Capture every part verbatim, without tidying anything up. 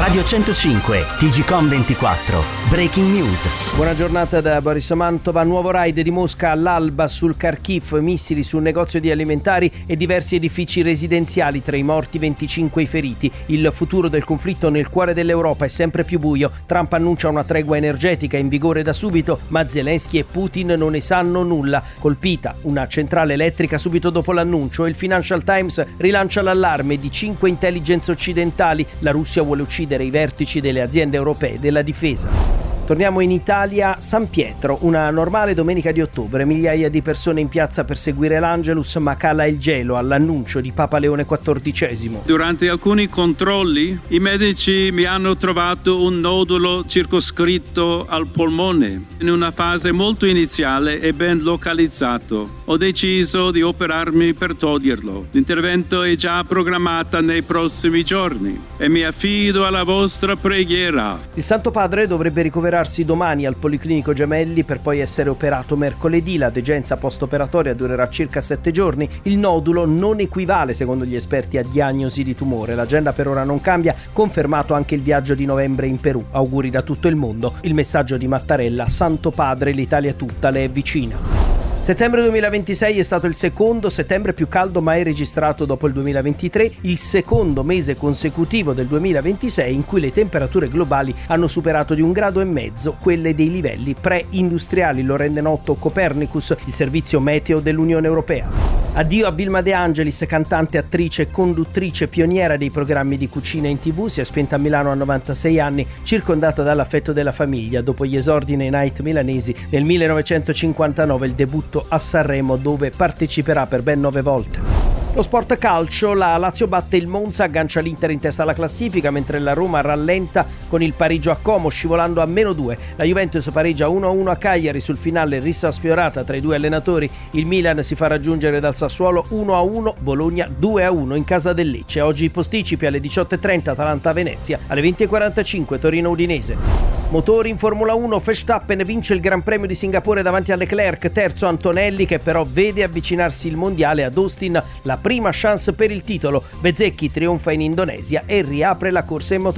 Radio centocinque, T G Com ventiquattro, Breaking News. Buona giornata da Boris Mantova. Nuovo raid di Mosca all'alba sul Kharkiv, missili sul negozio di alimentari e diversi edifici residenziali, tra i morti venticinque i feriti. Il futuro del conflitto nel cuore dell'Europa è sempre più buio. Trump annuncia una tregua energetica in vigore da subito, ma Zelensky e Putin non ne sanno nulla. Colpita una centrale elettrica subito dopo l'annuncio, il Financial Times rilancia l'allarme di cinque intelligence occidentali. La Russia vuole uccidere i vertici delle aziende europee della difesa. Torniamo in Italia. San Pietro, una normale domenica di ottobre, migliaia di persone in piazza per seguire l'Angelus, ma cala il gelo all'annuncio di Papa Leone quattordicesimo. Durante alcuni controlli i medici mi hanno trovato un nodulo circoscritto al polmone, in una fase molto iniziale e ben localizzato. Ho deciso di operarmi per toglierlo. L'intervento è già programmato nei prossimi giorni e mi affido alla vostra preghiera. Il Santo Padre dovrebbe ricoverarsi domani al Policlinico Gemelli per poi essere operato mercoledì. La degenza post-operatoria durerà circa sette giorni. Il nodulo non equivale, secondo gli esperti, a diagnosi di tumore. L'agenda per ora non cambia, confermato anche il viaggio di novembre in Perù. Auguri da tutto il mondo. Il messaggio di Mattarella: Santo Padre, l'Italia tutta le è vicina. Settembre duemilaventisei è stato il secondo settembre più caldo mai registrato dopo il duemilaventitré, il secondo mese consecutivo del duemilaventisei in cui le temperature globali hanno superato di un grado e mezzo quelle dei livelli pre-industriali. Lo rende noto Copernicus, il servizio meteo dell'Unione Europea. Addio a Vilma De Angelis, cantante, attrice e conduttrice pioniera dei programmi di cucina in tv. Si è spenta a Milano a novantasei anni, circondata dall'affetto della famiglia. Dopo gli esordi nei night milanesi nel millenovecentocinquantanove, il debutto a Sanremo, dove parteciperà per ben nove volte. Lo sport calcio, la Lazio batte il Monza, aggancia l'Inter in testa alla classifica, mentre la Roma rallenta con il pareggio a Como, scivolando a meno due. La Juventus pareggia uno a uno a Cagliari, sul finale rissa sfiorata tra i due allenatori. Il Milan si fa raggiungere dal Sassuolo uno a uno, Bologna due a uno in casa del Lecce. Oggi i posticipi: alle diciotto e trenta Atalanta-Venezia, alle venti e quarantacinque Torino-Udinese. Motori in Formula uno, Verstappen vince il Gran Premio di Singapore davanti a Leclerc, terzo Antonelli che però vede avvicinarsi il mondiale. Ad Austin la prima chance per il titolo. Bezzecchi trionfa in Indonesia e riapre la corsa in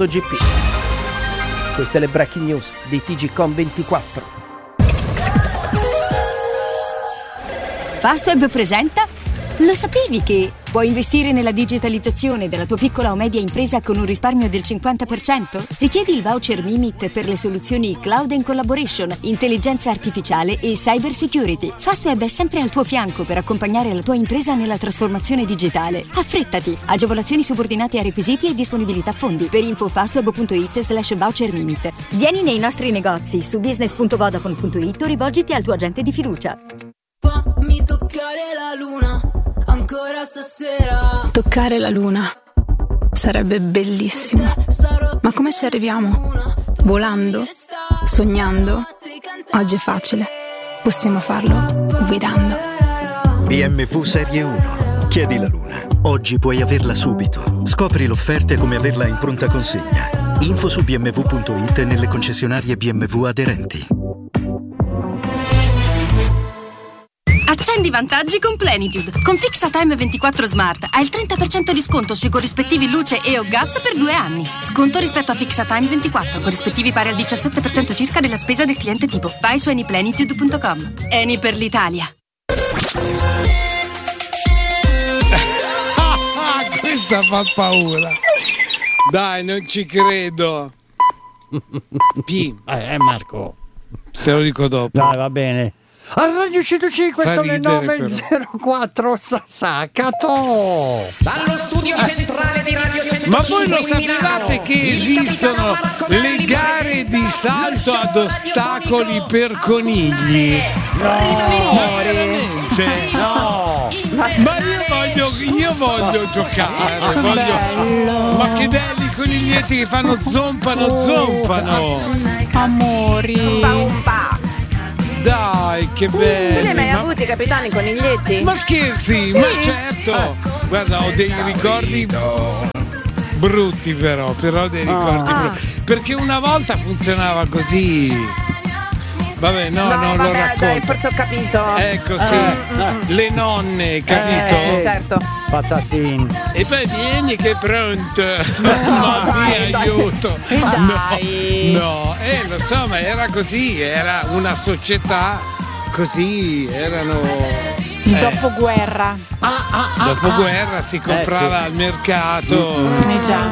MotoGP. Queste le breaking news di T G Com ventiquattro. Fastweb presenta. Lo sapevi che puoi investire nella digitalizzazione della tua piccola o media impresa con un risparmio del cinquanta per cento? Richiedi il voucher Mimit per le soluzioni Cloud and Collaboration, intelligenza artificiale e cyber security. Fastweb è sempre al tuo fianco per accompagnare la tua impresa nella trasformazione digitale. Affrettati! Agevolazioni subordinate a requisiti e disponibilità fondi. Per info fastweb.it slash voucher Mimit. Vieni nei nostri negozi su business punto vodafone punto it o rivolgiti al tuo agente di fiducia. Fammi toccare la luna ancora stasera. Toccare la luna sarebbe bellissimo. Ma come ci arriviamo? Volando? Sognando? Oggi è facile. Possiamo farlo guidando. B M W Serie uno. Chiedi la luna. Oggi puoi averla subito. Scopri l'offerta e come averla in pronta consegna. Info su b m w punto it e nelle concessionarie B M W aderenti. Accendi i vantaggi con Plenitude. Con Fixatime ventiquattro Smart hai il trenta per cento di sconto sui corrispettivi luce e o gas per due anni. Sconto rispetto a Fixatime ventiquattro, corrispettivi pari al diciassette per cento circa della spesa del cliente tipo. Vai su anyplenitude punto com. Eni per l'Italia. Questa fa paura. Dai, non ci credo. P. Eh, Marco. Te lo dico dopo. Dai, va bene. A Radio centocinque Fa sono le ridere, nove e zero quattro. Sassacato. Dallo studio centrale di Radio centocinque. Ma voi lo sapevate che esistono le gare di salto ad ostacoli per conigli? No, ma veramente? no. Ma io voglio, io voglio giocare, voglio. Ma che belli coniglietti che fanno zompano, zompano. Amori. Dai, che bello! Tu li hai mai ma... avuti i capitani coniglietti? Ma scherzi, sì. Ma certo! Eh. Guarda, ho dei ricordi brutti però, però dei ricordi ah. brutti. Perché una volta funzionava così. Vabbè, no, no non vabbè, lo racconto. Dai, forse ho capito. Ecco, sì. Uh, Le nonne, capito? Eh, certo. Patatin. E poi vieni che è pronto. No, dai, mia, aiuto. Dai. No, no, eh, lo so, ma era così, era una società così, erano. Il eh, dopoguerra. Ah, ah, ah, dopoguerra si comprava eh, sì. al mercato. Mm. Eh già.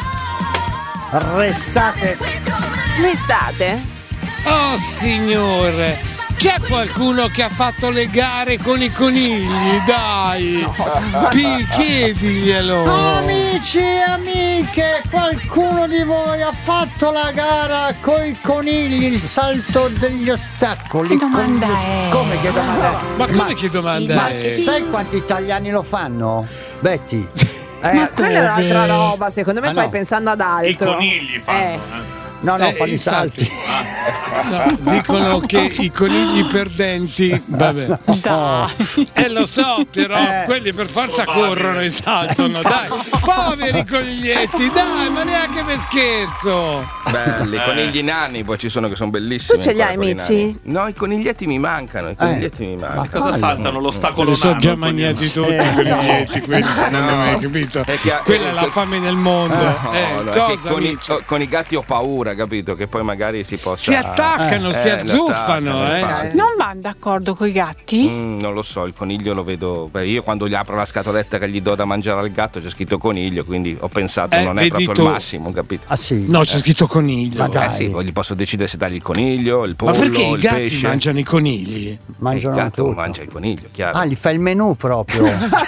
Restate. L'estate? Oh signore, c'è qualcuno che ha fatto le gare con i conigli? Dai, Pi, chiediglielo. Amici e amiche, qualcuno di voi ha fatto la gara coi conigli, il salto degli ostacoli? Che domanda con... è? Come che domanda è? Ma come che domanda Ma è? sai quanti italiani lo fanno? Betty? Eh, ma quella è un'altra roba, secondo me Ah, stai no. pensando ad altro. I conigli fanno, Eh. eh. No, no, Eh, fanno i infatti. salti. No, dicono che i conigli perdenti, vabbè. Dai. Eh lo so, però Eh. quelli per forza corrono e saltano, dai. Poveri coniglietti, dai, ma neanche per scherzo. Belli, Eh. conigli nani, poi ci sono che sono bellissimi. Tu ce li hai, ancora, quelli amici? nani. No, i coniglietti mi mancano, i coniglietti mi mancano. Cosa saltano? L'ostacolo Se li sono nano, già il conigli. mangiati tutti i coniglietti, quelli secondo me, capito? È che- Quella è eh, la co- fame nel mondo. No, Eh, no, è che cosa, con, i, amici? oh, con i gatti ho paura, capito? Che poi magari si possa. Si attaccano, Eh, si li azzuffano, attaccano, eh. infatti. Non vanno d'accordo coi gatti? Mm, non lo so, il coniglio lo vedo. Beh, io quando gli apro la scatoletta che gli do da mangiare al gatto c'è scritto coniglio, quindi ho pensato Eh, non è vedi proprio tu. il massimo, capito? Ah sì? No, c'è scritto coniglio. Ma dai. Eh sì, poi gli posso decidere se dargli il coniglio, il pollo, Ma perché i il gatti pesce. mangiano i conigli? Eh, Mangiano il gatto tutto. mangia il coniglio, chiaro. Ah, gli fai il menù proprio.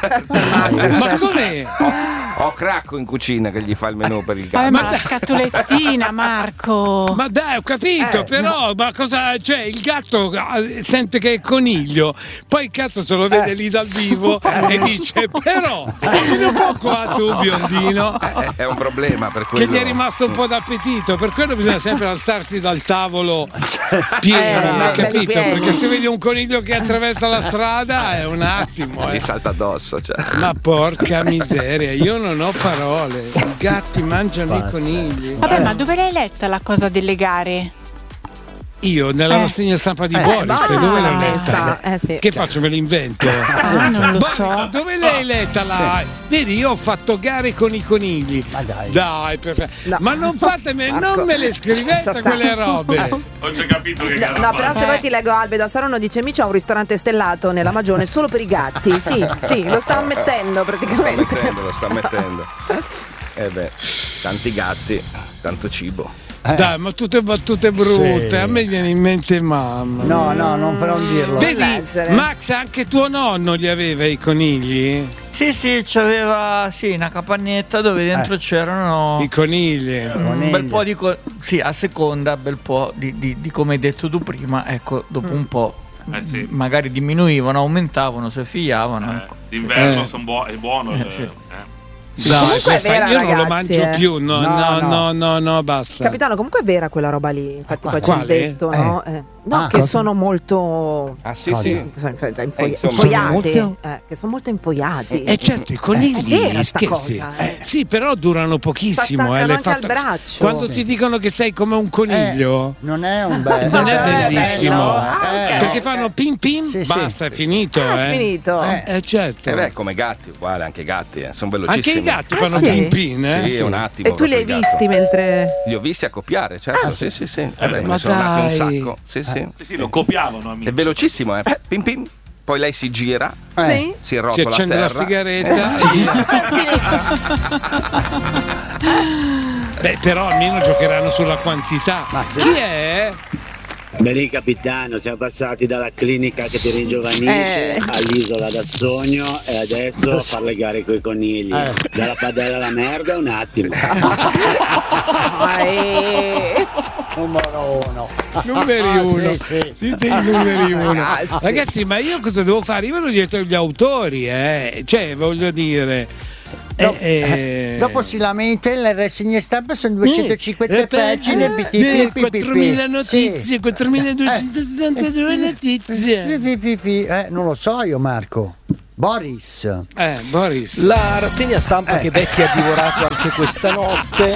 Ma come? Ho Cracco in cucina che gli fa il menù per il Vabbè, gatto. ma la scatolettina, Marco. Ma dai, ho capito, Eh, però, ma cosa. Cioè, il gatto ah, sente che è coniglio, poi il cazzo se lo vede Eh. lì dal vivo e dice: però, vieni un po' qua tu, biondino. Eh, è un problema per Che quello. gli è rimasto un po' d'appetito, per quello bisogna sempre alzarsi dal tavolo pieni, Eh, hai belli capito? pieni. Perché se vedi un coniglio che attraversa la strada è un attimo, Gli eh. salta addosso, cioè. Ma porca miseria, io non ho parole. I gatti mangiano i conigli. Vabbè, ma dove l'hai letta la cosa delle gare? Io nella Eh. rassegna stampa di Eh, Boris, basta, dove l'hai l'ha letta? messa, eh, sì. Che faccio, me l'invento? Ah, non lo Boris, so. dove l'hai letta la? Vedi, io ho fatto gare con i conigli. Ma dai. Dai, perfetto. No. Ma non fatemi, non me le scrivete Lascia stare. quelle robe. Ho già capito che No, gara no, fa. però se poi ti leggo Albedo Sarono dice amici, ha un ristorante stellato nella Magione solo per i gatti. Sì, sì, lo sta ammettendo Sta praticamente. mettendo, lo sta mettendo. Eh beh, tanti gatti, tanto cibo. Dai, ma tutte battute brutte. Sì. A me viene in mente mamma. No, no, non per non dirlo. Vedi, leggere. Max, anche tuo nonno li aveva i conigli? Sì, sì, c'aveva sì, una capanetta dove dentro c'erano I conigli. un bel po' di co- sì, a seconda bel po' di, di, di come hai detto tu prima, ecco, dopo un po' Eh sì. magari diminuivano, aumentavano, si figliavano. Eh, ecco. d'inverno Eh. son buo- è buono. Eh, il- sì. eh. Dai, Comunque per è vera, fa- io non lo ragazzi, mangio eh. più. No, No, no, no. no, no, no, basta. Capitano, comunque è vera quella roba lì, infatti poi ci hanno Quale? detto, no? Eh, no, Ah, che cosa? sono molto Ah sì, Cosa? sì. sono info- info- Eh, insomma, infoiati, sono molto- eh, che sono molto infoiati. E certo, i È conigli vera sta scherzi. cosa, eh. Sì, però durano pochissimo. S'attaccano eh, l'hai anche al fatta- braccio. Quando Sì. ti dicono che sei come un coniglio, Non è un bello. non è Eh, bellissimo. bello. Ah, ok. Perché fanno pim pim, Sì, sì. basta, è finito. Ah, eh. è finito. Eh. Eh, certo. Eh beh, come gatti, uguale, anche i gatti, eh. sono Anche velocissimi. i gatti Ah, fanno sì? pim pim, eh? Sì, è un attimo. E tu li hai proprio il gatto. visti mentre Li ho visti accoppiare, certo, sì, sì, sì. Eh beh, ma ne sono nati un dai. sacco. Sì, sì. Sì, sì, lo copiavano, amici. È velocissimo, eh. Pim pim. Poi lei si gira, Sì? si rotola Si accende a la terra. sigaretta. Eh, sì. Beh, però almeno giocheranno sulla quantità. Ma sì. Chi è? Beh lì capitano, siamo passati dalla clinica che ti ringiovanisce Eh. all'isola da sogno e adesso a fare le gare coi conigli. Eh. Dalla padella alla merda un attimo. Dai. Numero uno. Numeri Ah, uno. sì, sì. Siete i numeri uno. Ragazzi. Ragazzi, ma io cosa devo fare? Io vado dietro gli autori, eh. Cioè, voglio dire. Do- eh, eh. Dopo si lamenta, le rassegne stampa sono duecentocinquanta Eh, pagine. eh, pi- pi- pi- pi- pi- quattromila pi- notizie, sì. quattromiladuecentosettantadue notizie. Fi- fi- fi- fi. Eh, non lo so io, Marco. Boris. Eh, Boris. La rassegna stampa Eh. che Betty ha divorato anche questa notte.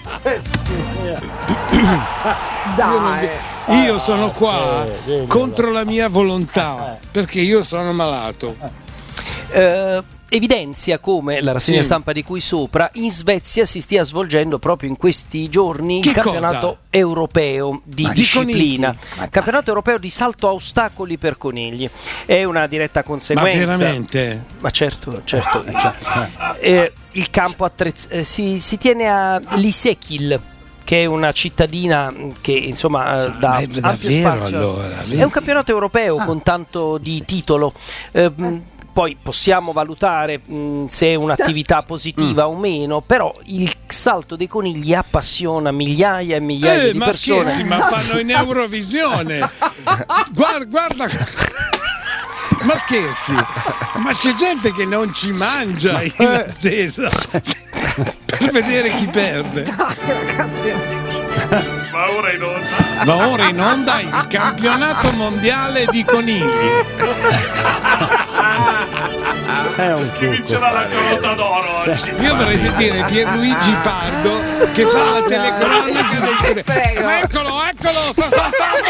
Dai. Io sono qua contro la mia volontà perché io sono malato. Eh, evidenzia come la rassegna Sì. stampa di cui sopra in Svezia si stia svolgendo proprio in questi giorni Che il campionato cosa? europeo di Ma di disciplina, conigli? campionato europeo di salto a ostacoli per conigli. È una diretta Ma conseguenza. veramente? Ma certo, certo. cioè, eh, il campo attrezz- eh, si, si tiene a Lisekil, che è una cittadina che insomma eh, dà Ma è ampio davvero, spazio. allora, vedi? È un campionato europeo con tanto di titolo. Eh, mh, poi possiamo valutare mh, se è un'attività positiva o meno, però il salto dei conigli appassiona migliaia e migliaia Eh, di ma persone. scherzi, ma fanno in Eurovisione. Guarda, guarda. Ma scherzi, ma c'è gente che non ci mangia in attesa per vedere chi perde. Dai, ragazzi. Ma ora in onda. Va ora in onda il campionato mondiale di conigli. È un Chi vincerà la carota d'oro oggi? Io vorrei sentire Pierluigi Pardo che fa la telecronaca del conigli. Prego. Ma eccolo, eccolo, sta saltando.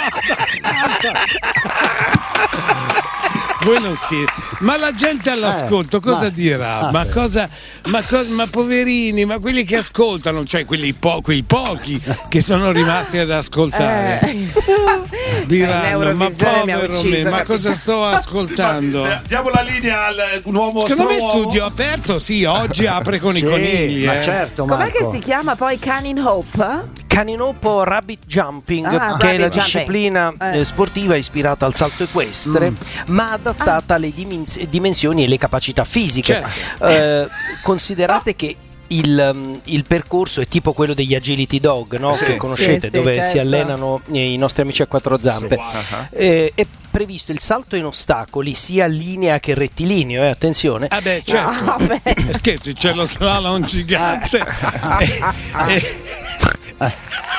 Voi non siete, ma la gente all'ascolto cosa ma- dirà? ah, Ma beh. cosa, ma cosa, ma poverini, ma quelli che ascoltano, cioè quelli po- quei pochi che sono rimasti ad ascoltare, Eh. diranno: In ma Eurovisione mi ha povero ucciso, me, ma capito? cosa sto ascoltando? D- Diamo la linea al nuovo Secondo me nuovo- studio aperto, sì, oggi apre con Sì, i conigli. ma eh. certo, Com'è Marco. che si chiama poi Canning Hope? Caninopo Rabbit Jumping, Ah, che è la rabbit disciplina jumping. Eh. eh, sportiva ispirata al salto equestre, ma adattata alle dimens- dimensioni e le capacità fisiche. Certo. Eh, considerate che il, um, il percorso è tipo quello degli agility dog, no? Sì. Che conoscete, Sì, sì, dove si certo. allenano eh, i nostri amici a quattro zampe. Eh, è previsto il salto in ostacoli sia linea che rettilineo, eh, attenzione. Ah beh, certo. Ah, beh. Scherzi, c'è lo slalom gigante. E- e-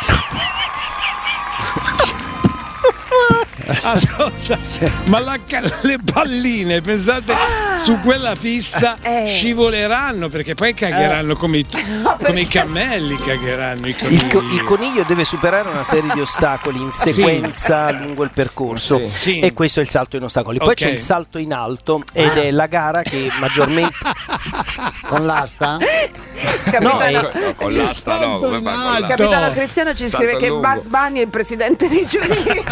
Ascolta, ma la ca- le palline, pensate, su quella pista Eh. scivoleranno perché poi cagheranno come, i, come i cammelli, cagheranno i Il, conigli. co- il coniglio deve superare una serie di ostacoli in sequenza lungo il percorso, Sì. Sì. e questo è il salto in ostacoli. Poi Ok. c'è il salto in alto ed è la gara che maggiormente Con l'asta? no, Capitano, è- No, con l'asta no, come fa con l'asta? Capitano Cristiano ci scrive Salto che lungo. Bugs Bunny è il presidente di giuria.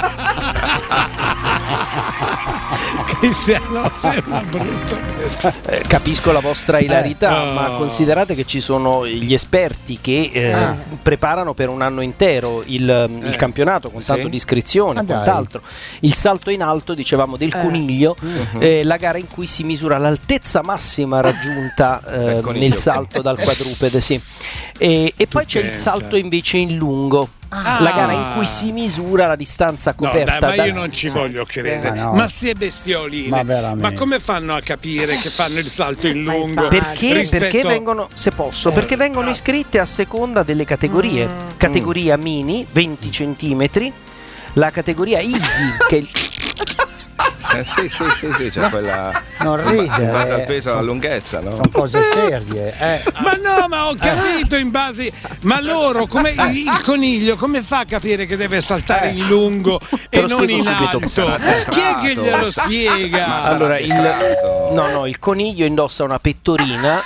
Cristiano sembra brutto. eh, capisco la vostra ilarità, Eh. ma Oh. considerate che ci sono gli esperti che eh, Ah. preparano per un anno intero il, il campionato con tanto Sì. di iscrizione Ma e dai. quant'altro. Il salto in alto, dicevamo, del coniglio, eh, la gara in cui si misura l'altezza massima raggiunta eh, Del coniglio. nel salto dal quadrupede, sì. E, e poi c'è pensa. il salto invece in lungo. Ah. La gara in cui si misura la distanza No, coperta dai, ma da- io non ci voglio credere. Ma no. Ma stie bestioline, Ma veramente. ma come fanno a capire che fanno il salto in lungo? Perché, rispetto- perché vengono, se posso, perché vengono iscritte a seconda delle categorie. Categoria mini, venti centimetri, la categoria easy, che è il- Eh, sì, sì, sì, sì, c'è quella Non ridere. in base al peso e alla lunghezza, no? Sono cose serie. Eh. Ma no, ma ho capito in base. Ma loro, come il il coniglio, come fa a capire che deve saltare in lungo e lo non spiego in subito. alto? Sarà Chi è che addestrato. glielo spiega? Ma allora il, addestrato. no, no, il coniglio indossa una pettorina.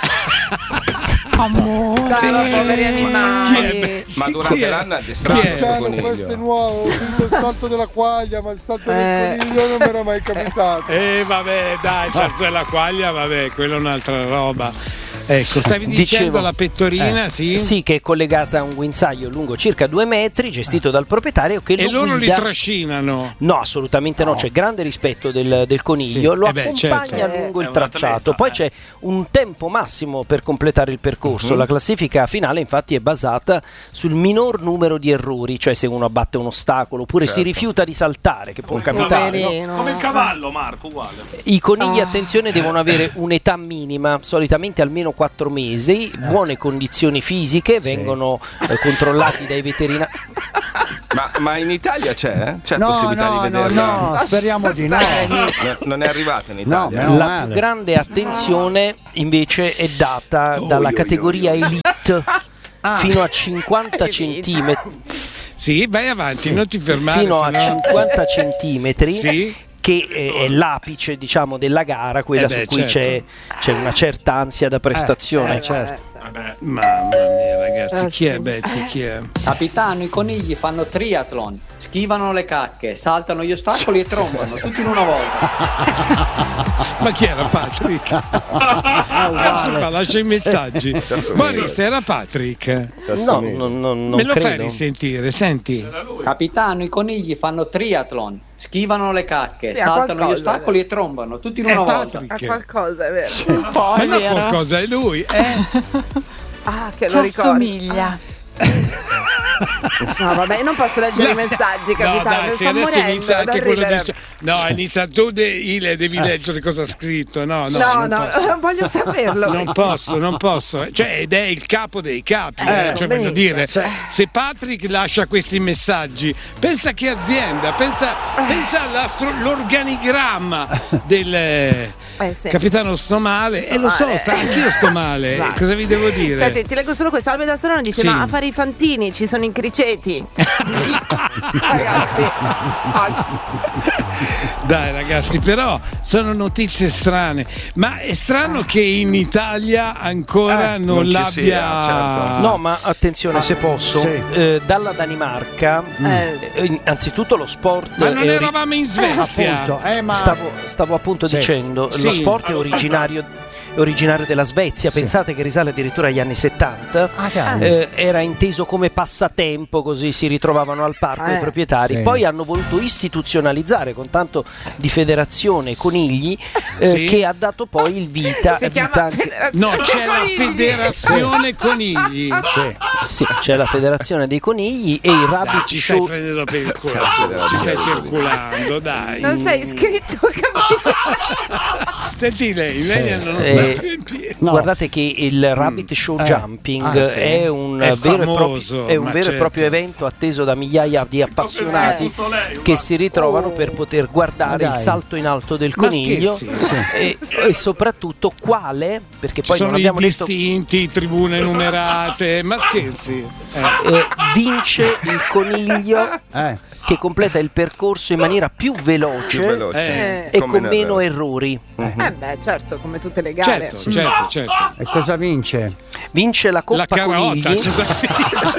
Amore. Dai, ma poveri animali. Chi è? Beh, Ma chi durante è? l'anno è addestrato Chi è? questo Questo è coniglio. nuovo, ho visto il salto della quaglia, ma il salto Eh. del coniglio non mi era mai capitato. Eh vabbè, dai, salto della quaglia, vabbè, quella è un'altra roba. Ecco, stavi dicendo Dicevo, la pettorina, eh, sì? Sì, che è collegata a un guinzaglio lungo circa due metri, gestito dal proprietario che E lo loro li guida. trascinano. No, assolutamente no, c'è grande rispetto del, del coniglio, Sì, lo eh beh, accompagna certo. lungo È il un tracciato, atleta, poi eh. c'è un tempo massimo per completare il percorso. La classifica finale infatti è basata sul minor numero di errori, cioè se uno abbatte un ostacolo oppure si Certo. rifiuta di saltare, che può capitare. no? Poverino. Come il cavallo, Marco, uguale. I conigli, Ah. attenzione, devono avere un'età minima, solitamente almeno quattro mesi, buone condizioni fisiche, vengono eh, controllati dai veterinari. Ma, ma in Italia c'è? C'è No, possibilità no, di no, vederla? no, speriamo di no. No, non è arrivata in No, Italia. meno La male. più grande attenzione invece è data Oh, dalla io, categoria io, io. elite fino a cinquanta centimetri. Sì, vai avanti, non ti fermare. Fino a sennò- cinquanta centimetri. Sì. che è, è l'apice, diciamo, della gara, quella Eh beh, su cui certo. c'è, c'è una certa ansia da prestazione. Eh, certo. Mamma mia, ragazzi, Eh, chi è sì. Betty? Chi è? Capitano, i conigli fanno triathlon, schivano le cacche, saltano gli ostacoli e trombano, tutti in una volta. Ma chi era Patrick? Adesso qua lascia i messaggi. Boris, era Patrick? No, no, no, non Me lo fai credo. risentire, senti. Capitano, i conigli fanno triathlon, schivano le cacche, Sì, a saltano gli qualcosa, ostacoli e trombano, tutti in È una volta. Patrick. A qualcosa, è vero. Ma non qualcosa, è lui, eh? Ah, che Ci lo ricordo. assomiglia. No, vabbè, non posso leggere i messaggi, capitano. No, dai, mi se sto adesso morendo inizia anche da quello ridere. di... No, inizia tu, de... Ile, devi leggere cosa ha scritto. No, no, No, non no, posso. voglio saperlo. Non posso, non posso. Cioè, ed è il capo dei capi. Eh, Eh, cioè, voglio benissimo, dire, cioè. se Patrick lascia questi messaggi, pensa che azienda, pensa, pensa all'organigramma del Eh, sì. capitano sto male. E lo so, Male. sta, anch'io sto male. Vai. Cosa vi devo dire? Senti, ti leggo solo questo. Albe da Sorano dice: Sì. ma a fare i fantini ci sono i criceti. Ragazzi, basta. Dai ragazzi, però sono notizie strane. Ma è strano che in Italia ancora Eh, non, non ci l'abbia. sia, certo. No, ma attenzione, se posso, Sì. eh, dalla Danimarca, Eh. eh, anzitutto lo sport. Ma non è ori- eravamo in Svezia. Appunto, eh, ma Stavo, stavo appunto Sì. dicendo, Sì. lo sport è originario, è originario della Svezia, Sì. pensate che risale addirittura agli anni settanta, Ah, cavolo. eh, era inteso come passatempo, così si ritrovavano al parco Eh. i proprietari, Sì. poi hanno voluto istituzionalizzare con tanto di federazione conigli, eh, Sì. che ha dato poi il vita, Si vita chiama anche- Federazione No, c'è la Conigli. federazione conigli. sì. sì, c'è la federazione dei conigli e il Dai, rabbit ci stai show. prendendo per il culo. Ci stai perculando, dai. Non sei iscritto, capito? Senti lei, lei non Eh, sta più in piedi. No. Guardate che il Rabbit Show Eh. Jumping Ah, sì. è un È vero, e, famoso, proprio, è un ma vero e certo. proprio evento atteso da migliaia di appassionati che si ritrovano per poter guardare Ma il dai. salto in alto del Ma coniglio scherzi? e, e soprattutto quale, perché Ci poi non sono i abbiamo detto, distinti, tribune numerate, ma scherzi. Eh. eh, vince il coniglio Eh. che completa il percorso in maniera più veloce, Più veloce. Eh. e Come con nel- meno errori. Eh beh, certo, come tutte le gare. Certo, certo, certo. E cosa vince? Vince la Coppa La carota, Conigli. cosa vince?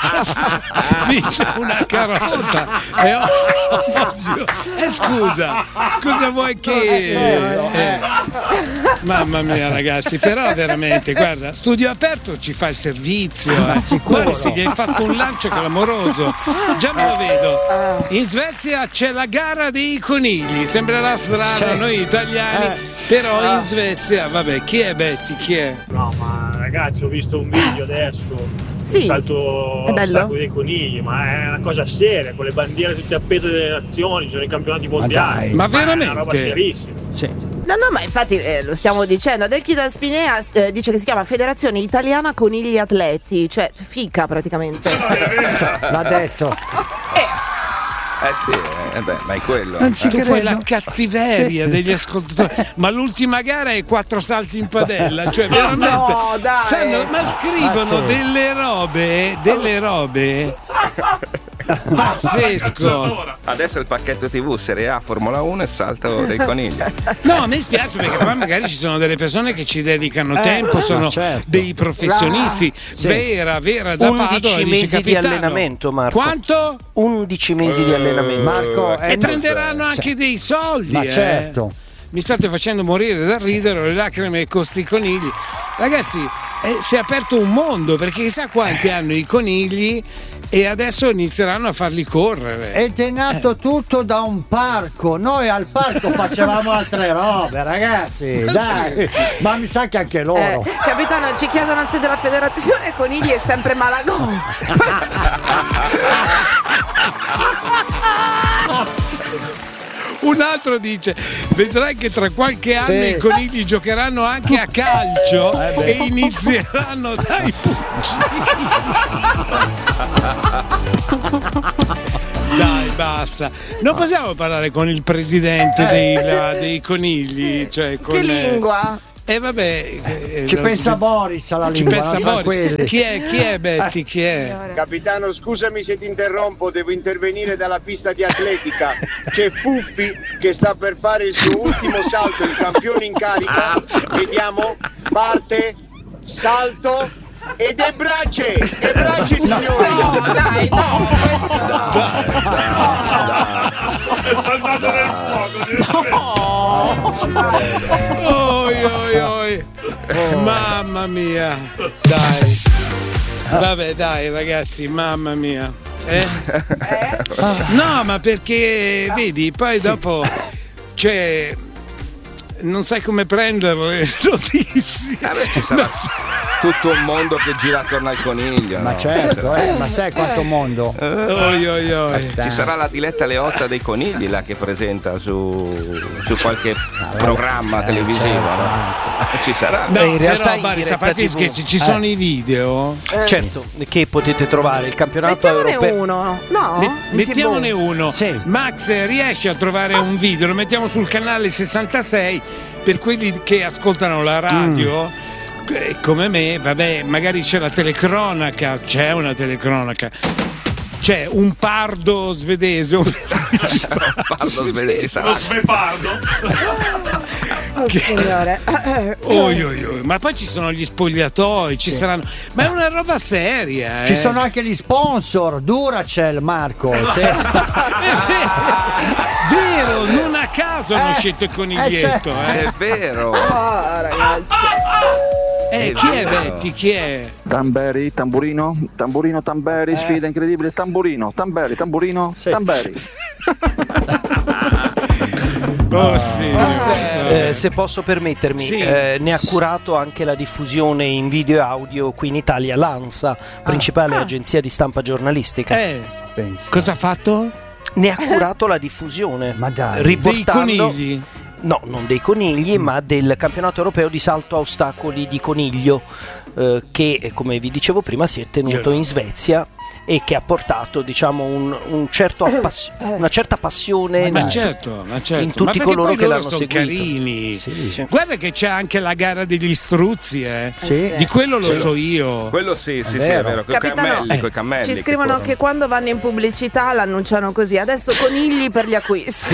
Vince una carota. È ovvio. Eh scusa, cosa vuoi che. Eh. Mamma mia, ragazzi, però veramente, guarda, Studio Aperto ci fa il servizio. Eh. Guarda, se gli hai fatto un lancio clamoroso. Già me lo vedo. In Svezia c'è la gara dei conigli. Sembrerà strano, noi italiani, però in Svezia, vabbè, chi è Betty? Chi è? No, ma ragazzi, ho visto un video adesso. Sì. Il salto È bello? ostacoli dei conigli, ma è una cosa seria, con le bandiere tutte appese delle nazioni, ci sono i campionati mondiali. dai. Ma È una veramente? roba serissima. Sì. No, no, ma infatti eh, lo stiamo dicendo. Adelchi da Spinea eh, dice che si chiama Federazione Italiana Conigli Atleti, cioè fica praticamente. L'ha detto. Eh sì, eh, beh, ma è quello. Non ci Eh. Tu poi credo. la cattiveria Sì. degli ascoltatori, ma l'ultima gara è quattro salti in padella, cioè veramente No, dai. stanno- ma scrivono Ah, sì. delle robe, delle robe pazzesco. Adesso il pacchetto tivù Serie A Formula uno e salto dei conigli. No, mi spiace perché poi magari ci sono delle persone che ci dedicano tempo, sono ma certo. dei professionisti. Sì. Vera, vera da Padova undici dice, mesi di "Capitano, allenamento, Marco. Quanto? undici mesi di allenamento. Marco, è E prenderanno Sì. anche dei soldi. Ma eh. certo. Mi state facendo morire dal ridere, ho le lacrime ai costi conigli. Ragazzi, eh, si è aperto un mondo, perché chissà quanti hanno i conigli e adesso inizieranno a farli correre. Ed è nato tutto da un parco. Noi al parco facevamo altre robe, ragazzi. Dai. Ma mi sa che anche Eh, loro. capitano, ci chiedono se della Federazione Conigli è sempre Malagò. Un altro dice: vedrai che tra qualche anno Sì. i conigli giocheranno anche a calcio Eh beh. e inizieranno dai pugili. Dai, basta. Non possiamo parlare con il presidente dei, la- dei conigli? Cioè con, Che lingua? Eh, E eh, vabbè, eh, ci lo- pensa Boris alla Ci lingua. pensa non Boris. tranquilli. Chi è? Chi è Betty? Chi è? Capitano, scusami se ti interrompo, devo intervenire dalla pista di atletica. C'è Puppi che sta per fare il suo ultimo salto, il campione in carica. Vediamo, parte, salto ed è braccia! E braccia, signori! No, dai, no! È saltato nel fuoco. Oi, oi, oi. Mamma mia, dai. Vabbè, dai, ragazzi, mamma mia. Eh? No, ma perché vedi, poi Sì. dopo cioè non sai come prendere le notizie. Ci sarà tutto un mondo che gira attorno al coniglio. Ma no? certo, eh, ma sai quanto mondo. Oi, oi, oi. Ci sarà la Diletta Leotta dei conigli là che presenta su, su qualche programma televisivo. No? Ci sarà. No, in realtà però in Baris, a diretta parte gli tivù. scherzi, ci sono i video. Certo, che potete trovare il campionato Mettiamone europeo. uno, no? Me- In mettiamone tivù. uno. Max, riesci a trovare un video? Lo mettiamo sul canale sessantasei per quelli che ascoltano la radio. Mm. eh, Come me, vabbè, magari c'è la telecronaca. C'è una telecronaca. C'è un pardo svedese. Un pardo svedese. Lo sbefardo. Oh, signore. Oi, oi, oi. Ma poi ci sono gli spogliatoi, ci saranno. Ma è una roba seria. Ci eh. sono anche gli sponsor, Duracell, Marco. Sì. Vero, non a caso hanno Eh, scelto il eh, coniglietto. certo. Eh, È vero. Oh, ragazzi. Eh, chi è Betty? Chi è? Tamberi, tamburino, tamburino, tamberi, sfida incredibile, tamburino, tamberi, tamburino, tamberi. Oh sì. Eh, se posso permettermi, Sì. eh, ne ha curato anche la diffusione in video e audio qui in Italia l'ANSA, principale agenzia di stampa giornalistica. Eh, cosa ha fatto? Ne ha curato la diffusione, Ma dai. riportando Dei conigli? No, non dei conigli, ma del campionato europeo di salto a ostacoli di coniglio, eh, che come vi dicevo prima si è tenuto in Svezia e che ha portato, diciamo, un, un certo appass- una certa passione Ma in- certo, ma certo. in Ma tutti perché coloro poi che loro l'hanno sono seguito. carini. Sì, sì. Guarda che c'è anche la gara degli struzzi, eh. Sì. Di quello lo Sì. so io. Quello sì, sì, sì, vero. è vero. Con i Capitano, cammelli, coi cammelli Ci che scrivono corrono. che quando vanno in pubblicità l'annunciano così. Adesso conigli per gli acquisti.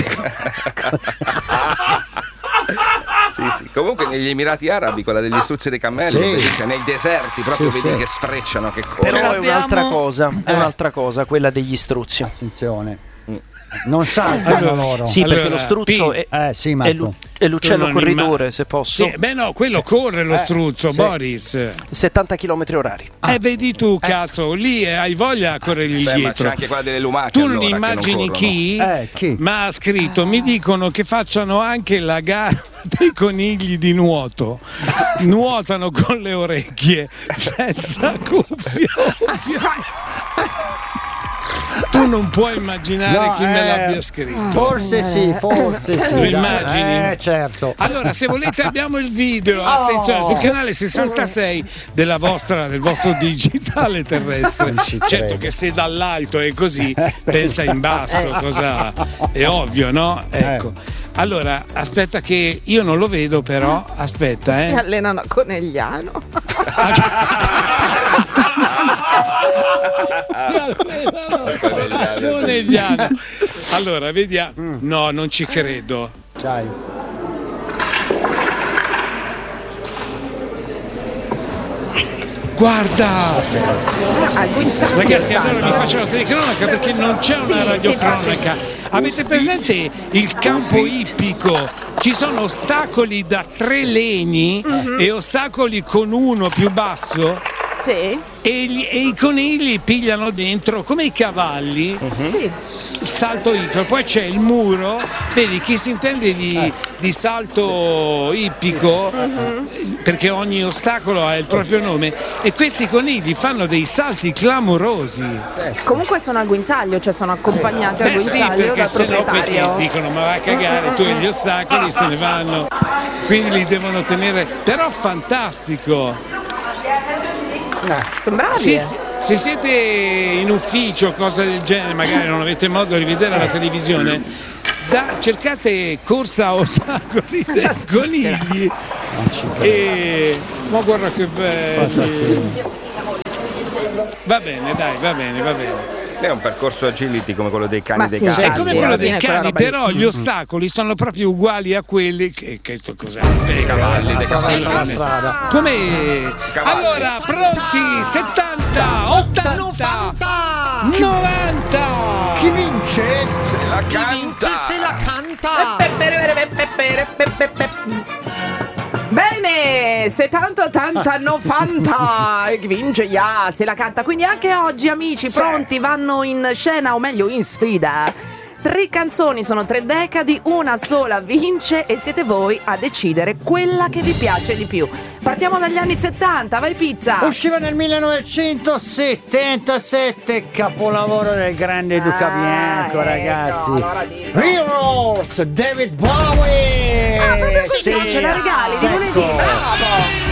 Sì, sì. Comunque negli Emirati Arabi quella degli struzzi dei cammelli, Sì. vedi, cioè, nei deserti proprio Sì, vedi sì. che sfrecciano, che corrono. Però è abbiamo- un'altra cosa, è Eh. un'altra cosa, quella degli struzzi. Attenzione. Non saltano Allora- loro. Sì, Allora, perché lo struzzo Pi- è, Eh sì, è Marco. l'u- è l'uccello Tu non corridore, imma- se posso. Sì, beh no, quello corre lo Eh, struzzo, sì. Boris. settanta chilometri orari. Eh, vedi tu, cazzo, lì eh, hai voglia a corrergli Beh, ma c'è dietro. anche quella delle lumache. Tu allora, non che immagini corrono. chi? Eh, chi? Ma ha scritto, mi dicono che facciano anche la gara dei conigli di nuoto. Nuotano con le orecchie, senza cuffie. Tu non puoi immaginare No, chi me eh, l'abbia scritto. Forse sì, forse sì. Lo dai. immagini? Eh, certo. Allora, se volete abbiamo il video, attenzione, sul canale sessantasei della vostra, del vostro digitale terrestre. Non ci Certo credo. che se dall'alto è così, pensa in basso, cosa è ovvio, no? Ecco. Allora, aspetta che io non lo vedo però, aspetta, Si eh. allenano a Conegliano. Conegliano. Allora, vediamo. No, non ci credo. Dai. Guarda! Ah, guinzaglio Ragazzi, stanno. allora vi faccio la telecronaca perché non c'è una Sì, radiocronaca. Avete presente il campo ippico? Ci sono ostacoli da tre legni e ostacoli con uno più basso. Sì. E, gli- e i conigli pigliano dentro come i cavalli Sì. il salto ippico. Poi c'è il muro, vedi chi si intende di, di salto ippico, perché ogni ostacolo ha il proprio nome, e questi conigli fanno dei salti clamorosi. Comunque sono a guinzaglio, cioè sono accompagnati al Beh sì, guinzaglio perché dal se no questi proprietario. dicono ma va a cagare, tu e gli ostacoli se ne vanno, quindi li devono tenere, però fantastico. Sono bravi. Sì, eh. sì, se siete in ufficio o cose del genere, magari non avete modo di vedere la televisione, da, cercate corsa a ostacoli dei conigli. E ma guarda che belli. Va bene, dai, va bene, va bene. È un percorso agility come quello dei cani Ma dei sì, cani. È come quello dei cani, però gli Mm. ostacoli sono proprio uguali a quelli che, che sto cos'è? Dei cavalli, dei cavalli. Come? Cavalli. Allora, pronti? settanta, ottanta, novanta. Chi vince? Se la canta. Se la canta. Bene, settanta, ottanta, novanta e chi vince ya, se la canta. Quindi anche oggi, amici, pronti, vanno in scena, o meglio in sfida. Tre canzoni, sono tre decadi, una sola vince e siete voi a decidere quella che vi piace di più. Partiamo dagli anni settanta, vai Pizza. Usciva nel millenovecentosettantasette, capolavoro del grande Luca Ah, Bianco, ecco, ragazzi. allora dillo. Heroes, David Bowie. Ah, proprio quindi Sì, non ce la regali di secco. lunedì, bravo.